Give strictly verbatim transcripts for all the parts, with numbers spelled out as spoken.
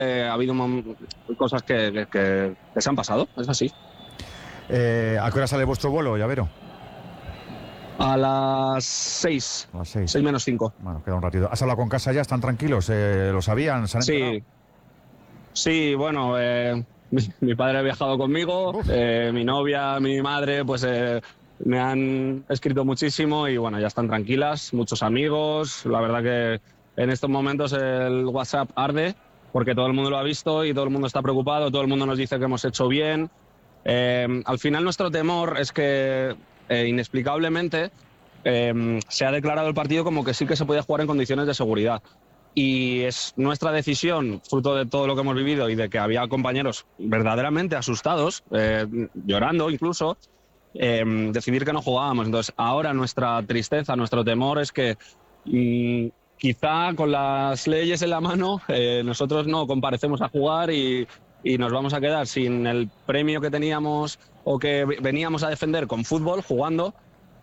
eh, ha habido mom- cosas que, que, que, que se han pasado, es así. Eh, ¿A qué hora sale vuestro vuelo, Llavero? A las seis. A las seis. seis menos cinco. Bueno, queda un ratito. ¿Has hablado con casa ya? ¿Están tranquilos? Eh, ¿Lo sabían? ¿Se han enterado? Sí. Sí, bueno, eh, mi, mi padre ha viajado conmigo, eh, mi novia, mi madre, pues eh, me han escrito muchísimo y bueno, ya están tranquilas, muchos amigos. La verdad que en estos momentos el WhatsApp arde porque todo el mundo lo ha visto y todo el mundo está preocupado, todo el mundo nos dice que hemos hecho bien. Eh, al final nuestro temor es que eh, inexplicablemente eh, se ha declarado el partido como que sí que se podía jugar en condiciones de seguridad. Y es nuestra decisión, fruto de todo lo que hemos vivido y de que había compañeros verdaderamente asustados, eh, llorando incluso, eh, decidir que no jugábamos. Entonces ahora nuestra tristeza, nuestro temor es que mm, quizá con las leyes en la mano eh, nosotros no comparecemos a jugar y, y nos vamos a quedar sin el premio que teníamos o que veníamos a defender con fútbol, jugando.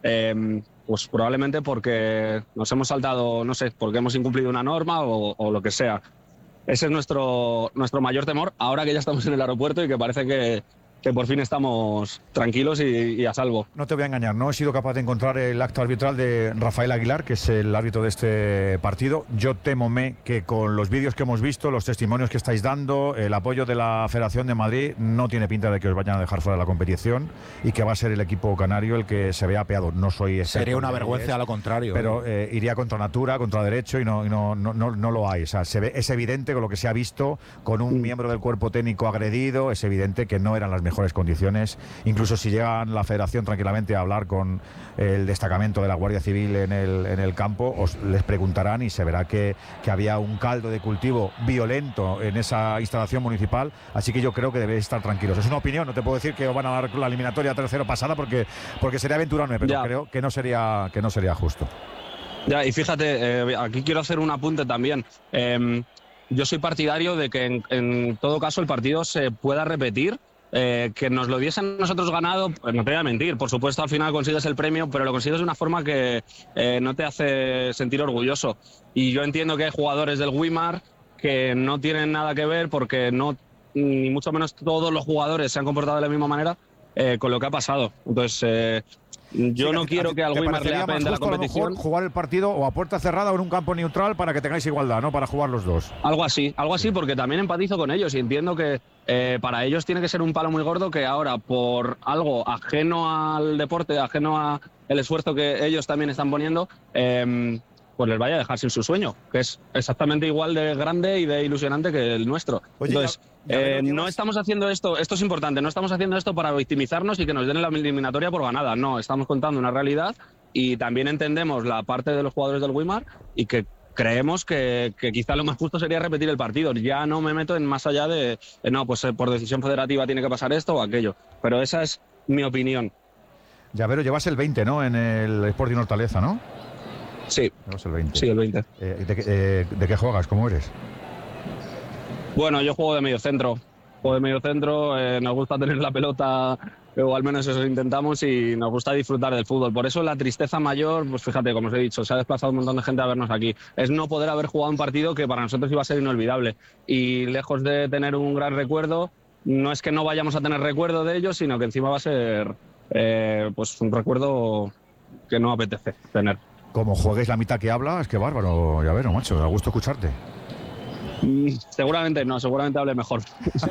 Eh, pues probablemente porque nos hemos saltado, no sé, porque hemos incumplido una norma o, o lo que sea. Ese es nuestro, nuestro mayor temor, ahora que ya estamos en el aeropuerto y que parece que, que por fin estamos tranquilos y, y a salvo. No te voy a engañar, no he sido capaz de encontrar el acto arbitral de Rafael Aguilar, que es el árbitro de este partido. Yo temome que con los vídeos que hemos visto, los testimonios que estáis dando, el apoyo de la Federación de Madrid, no tiene pinta de que os vayan a dejar fuera de la competición y que va a ser el equipo canario el que se vea apeado. No soy experto. Sería una vergüenza, a lo contrario. Pero eh, iría contra natura, contra derecho y no, y no, no, no, no lo hay. O sea, se ve, es evidente con lo que se ha visto, con un miembro del cuerpo técnico agredido, es evidente que no eran las mejores condiciones. Incluso si llegan la Federación tranquilamente a hablar con el destacamento de la Guardia Civil en el, en el campo, os les preguntarán y se verá que, que había un caldo de cultivo violento en esa instalación municipal, así que yo creo que debéis estar tranquilos. Es una opinión, no te puedo decir que os van a dar la eliminatoria tres cero pasada porque, porque sería aventurarme, pero ya. creo que no sería, que no sería justo. Ya, y fíjate, eh, aquí quiero hacer un apunte también. Eh, yo soy partidario de que en, en todo caso el partido se pueda repetir. Eh, que nos lo diesen nosotros ganado, pues no te voy a mentir, por supuesto al final consigues el premio, pero lo consigues de una forma que eh, no te hace sentir orgulloso. Y yo entiendo que hay jugadores del Weimar que no tienen nada que ver porque no, ni mucho menos todos los jugadores se han comportado de la misma manera eh, con lo que ha pasado. Entonces eh, yo sí, no quiero que al Weimar le apende la competición. Jugar el partido o a puerta cerrada o en un campo neutral para que tengáis igualdad, ¿no? Para jugar los dos. Algo así, algo así, porque también empatizo con ellos y entiendo que eh, para ellos tiene que ser un palo muy gordo que ahora, por algo ajeno al deporte, ajeno al esfuerzo que ellos también están poniendo, eh, pues les vaya a dejar sin su sueño, que es exactamente igual de grande y de ilusionante que el nuestro. Oye, Entonces, ya, ya eh, no estamos haciendo esto, esto es importante, no estamos haciendo esto para victimizarnos y que nos den la eliminatoria por ganada, no, estamos contando una realidad y también entendemos la parte de los jugadores del Weimar y que creemos que, que quizá lo más justo sería repetir el partido. Ya no me meto en más allá de, de no, pues por decisión federativa tiene que pasar esto o aquello, pero esa es mi opinión. Llavero, llevas el veinte, ¿no? En el Sporting Hortaleza, ¿no? Sí, el veinte. Sí, el veinte. Eh, ¿de, eh, ¿De qué juegas? ¿Cómo eres? Bueno, yo juego de medio centro. Juego de medio centro, eh, nos gusta tener la pelota, o al menos eso intentamos, y nos gusta disfrutar del fútbol. Por eso la tristeza mayor, pues fíjate, como os he dicho, se ha desplazado un montón de gente a vernos aquí. Es no poder haber jugado un partido que para nosotros iba a ser inolvidable. Y lejos de tener un gran recuerdo, no es que no vayamos a tener recuerdo de ellos, sino que encima va a ser eh, pues un recuerdo que no apetece tener. Como juegues la mitad que habla, es que bárbaro, Llavero, macho, da gusto escucharte. Mm, seguramente no, seguramente hable mejor.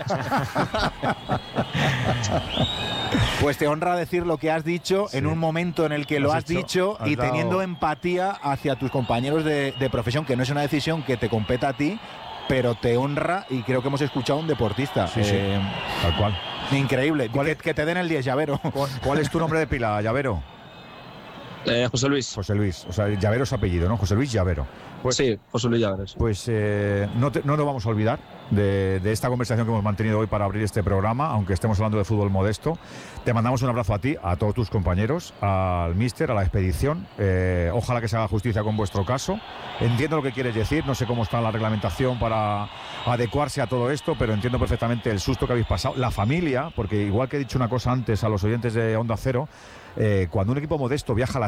Pues te honra decir lo que has dicho, sí, en un momento en el que lo has, has hecho, dicho has y dado... teniendo empatía hacia tus compañeros de, de profesión, que no es una decisión que te competa a ti, pero te honra y creo que hemos escuchado a un deportista. Sí, eh, sí, tal cual. Increíble. Que, que te den el diez, Llavero. ¿Cuál, ¿Cuál es tu nombre de pila, Llavero? Eh, José Luis. José Luis, o sea, Llavero es apellido, ¿no? José Luis Llavero. Pues, sí, José Luis Llavero. Sí. Pues eh, no, te, no nos vamos a olvidar de, de esta conversación que hemos mantenido hoy para abrir este programa, aunque estemos hablando de fútbol modesto. Te mandamos un abrazo a ti, a todos tus compañeros, al míster, a la expedición. Eh, ojalá que se haga justicia con vuestro caso. Entiendo lo que quieres decir, no sé cómo está la reglamentación para adecuarse a todo esto, pero entiendo perfectamente el susto que habéis pasado. La familia, porque igual que he dicho una cosa antes a los oyentes de Onda Cero, Eh, cuando un equipo modesto viaja a las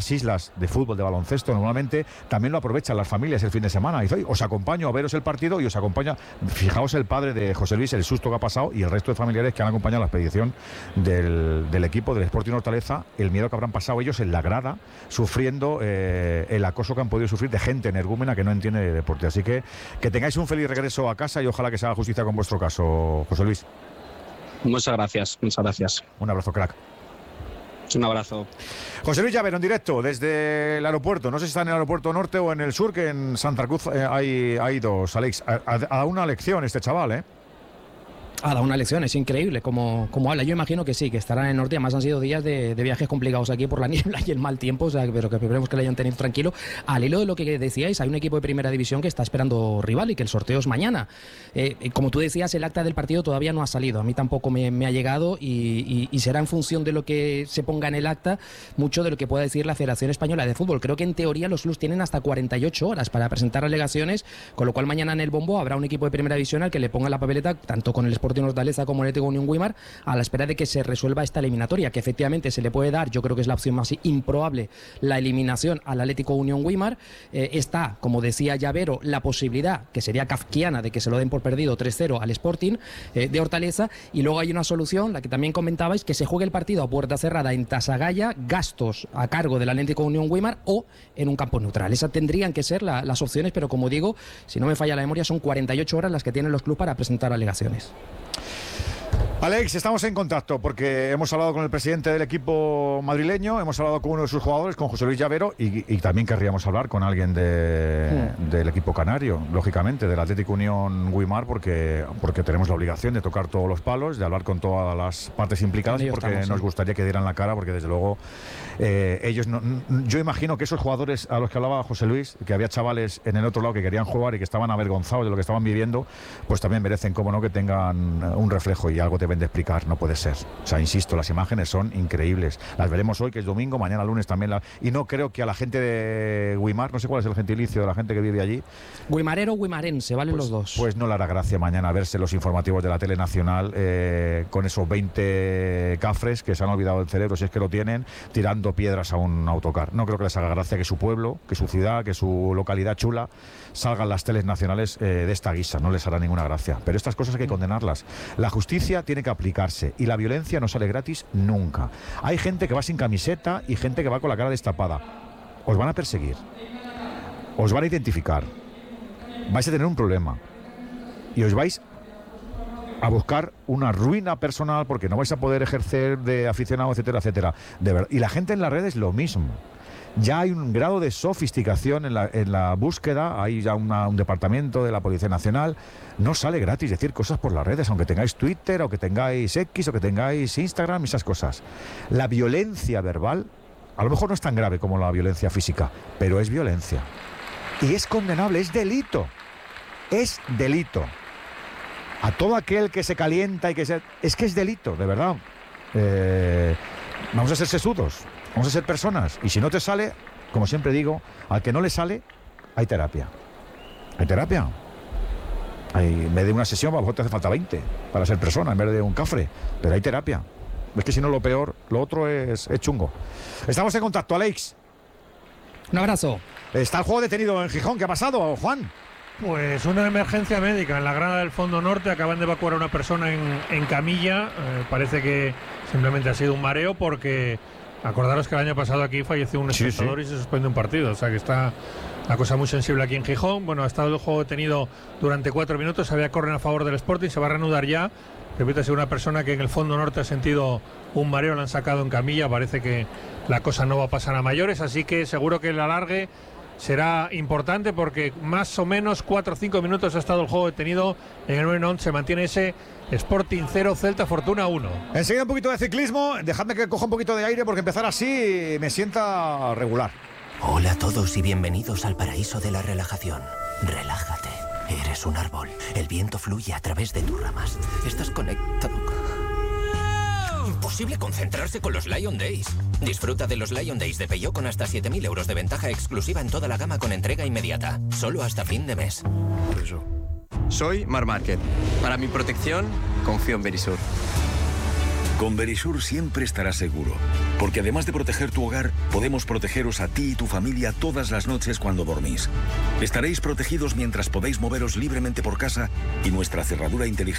las islas de fútbol, de baloncesto, normalmente también lo aprovechan las familias el fin de semana. Y dice, os acompaño a veros el partido y os acompaña. Fijaos el padre de José Luis, el susto que ha pasado, y el resto de familiares que han acompañado a la expedición del, del equipo del Sporting Hortaleza, el miedo que habrán pasado ellos en la grada, sufriendo eh, el acoso que han podido sufrir de gente energúmena que no entiende de deporte. Así que que tengáis un feliz regreso a casa y ojalá que se haga justicia con vuestro caso, José Luis. Muchas gracias, muchas gracias. Un abrazo, crack. Un abrazo. José Luis Llavero en directo desde el aeropuerto. No sé si está en el aeropuerto norte o en el sur, que en Santa Cruz eh, hay, hay dos, Alex. A, a, a una lección este chaval, ¿eh? Ha dado una lección, es increíble como, como habla. Yo imagino que sí, que estará en el norte. Además han sido días de, de viajes complicados aquí por la niebla y el mal tiempo, o sea, pero que esperemos que le hayan tenido tranquilo. Al hilo de lo que decíais, hay un equipo de primera división que está esperando rival y que el sorteo es mañana. Eh, como tú decías, el acta del partido todavía no ha salido. A mí tampoco me, me ha llegado y, y, y será en función de lo que se ponga en el acta mucho de lo que pueda decir la Federación Española de Fútbol. Creo que en teoría los clubes tienen hasta cuarenta y ocho horas para presentar alegaciones, con lo cual mañana en el bombo habrá un equipo de primera división al que le ponga la papeleta, tanto con el Sporting Hortaleza como el Atlético Unión Güímar, a la espera de que se resuelva esta eliminatoria, que efectivamente se le puede dar, yo creo que es la opción más improbable, la eliminación al Atlético Unión Güímar. Eh, está, como decía Llavero, la posibilidad, que sería kafkiana, de que se lo den por perdido tres cero al Sporting eh, de Hortaleza, y luego hay una solución, la que también comentabais, que se juegue el partido a puerta cerrada en Tasagaya, gastos a cargo del Atlético Unión Güímar o en un campo neutral. Esas tendrían que ser la, las opciones, pero como digo, si no me falla la memoria, son cuarenta y ocho horas las que tienen los clubes para presentar alegaciones. Alex, estamos en contacto porque hemos hablado con el presidente del equipo madrileño, hemos hablado con uno de sus jugadores, con José Luis Llavero, y, y también querríamos hablar con alguien de, sí. del equipo canario, lógicamente, del Atlético Unión Güímar, porque, porque tenemos la obligación de tocar todos los palos, de hablar con todas las partes implicadas, porque estamos, nos sí. gustaría que dieran la cara, porque desde luego eh, ellos, no, yo imagino que esos jugadores a los que hablaba José Luis, que había chavales en el otro lado que querían jugar y que estaban avergonzados de lo que estaban viviendo, pues también merecen, como no, que tengan un reflejo y algo te de explicar, no puede ser. O sea, insisto, las imágenes son increíbles. Las veremos hoy, que es domingo, mañana lunes también. La... Y no creo que a la gente de Güímar, no sé cuál es el gentilicio de la gente que vive allí. Güimarero o guimarense, valen pues, los dos. Pues no le hará gracia mañana verse los informativos de la tele nacional eh, con esos veinte cafres que se han olvidado del cerebro, si es que lo tienen, tirando piedras a un autocar. No creo que les haga gracia que su pueblo, que su ciudad, que su localidad chula salgan las teles nacionales eh, de esta guisa. No les hará ninguna gracia. Pero estas cosas hay que condenarlas. La justicia tiene que aplicarse y la violencia no sale gratis nunca. Hay gente que va sin camiseta y gente que va con la cara destapada. Os van a perseguir, os van a identificar, vais a tener un problema y os vais a buscar una ruina personal porque no vais a poder ejercer de aficionado, etcétera, etcétera. De verdad. Y la gente en las redes lo mismo. Ya hay un grado de sofisticación en la, en la búsqueda, hay ya una, un departamento de la Policía Nacional. No sale gratis decir cosas por las redes, aunque tengáis Twitter, o que tengáis X, o que tengáis Instagram, esas cosas. La violencia verbal, a lo mejor no es tan grave como la violencia física, pero es violencia. Y es condenable, es delito. Es delito. A todo aquel que se calienta y que se... Es que es delito, de verdad. Eh, vamos a ser sesudos. Vamos a ser personas. Y si no te sale, como siempre digo, al que no le sale, hay terapia. Hay terapia. Hay, en vez de una sesión, a lo mejor te hace falta veinte para ser persona, en vez de un cafre. Pero hay terapia. Es que si no, lo peor, lo otro es, es chungo. Estamos en contacto, Alex. Un abrazo. Está el juego detenido en Gijón. ¿Qué ha pasado, Juan? Pues una emergencia médica en la grada del Fondo Norte. Acaban de evacuar a una persona en, en camilla. Eh, parece que simplemente ha sido un mareo porque... Acordaros que el año pasado aquí falleció un espectador sí, sí. y se suspende un partido, o sea que está la cosa muy sensible aquí en Gijón. Bueno, ha estado el juego detenido durante cuatro minutos, había córner a favor del Sporting, se va a reanudar ya. Repito, ha sido una persona que en el Fondo Norte ha sentido un mareo, la han sacado en camilla, parece que la cosa no va a pasar a mayores, así que seguro que el alargue será importante porque más o menos cuatro o cinco minutos ha estado el juego detenido. En el Nuevo se mantiene ese Sporting cero, Celta Fortuna uno. Enseguida un poquito de ciclismo. Dejadme que coja un poquito de aire porque empezar así me sienta regular. Hola a todos y bienvenidos al paraíso de la relajación. Relájate. Eres un árbol. El viento fluye a través de tus ramas. Estás conectado. Imposible concentrarse con los Lion Days. Disfruta de los Lion Days de Peugeot con hasta siete mil euros de ventaja exclusiva en toda la gama con entrega inmediata. Solo hasta fin de mes. Eso. Soy Mar Márquez. Para mi protección, confío en Verisur. Con Verisur siempre estarás seguro. Porque además de proteger tu hogar, podemos protegeros a ti y tu familia todas las noches cuando dormís. Estaréis protegidos mientras podéis moveros libremente por casa y nuestra cerradura inteligente